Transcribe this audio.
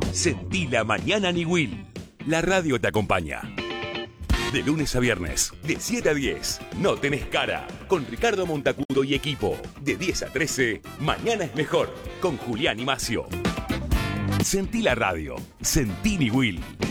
Sentí la mañana Niwil. La radio te acompaña. De lunes a viernes, de 7 a 10, No Tenés Cara, con Ricardo Montacudo y equipo. De 10 a 13, Mañana es Mejor, con Julián y Macio. Sentí la radio. Sentí Niwil.